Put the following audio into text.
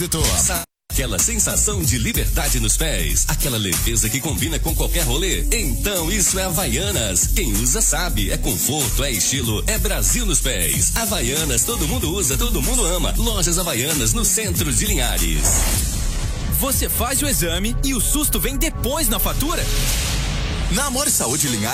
Aquela sensação de liberdade nos pés, aquela leveza que combina com qualquer rolê. Então isso é Havaianas. Quem usa sabe, é conforto, é estilo, é Brasil nos pés. Havaianas, todo mundo usa, todo mundo ama. Lojas Havaianas no centro de Linhares. Você faz o exame e o susto vem depois na fatura? Na Amor Saúde Linhares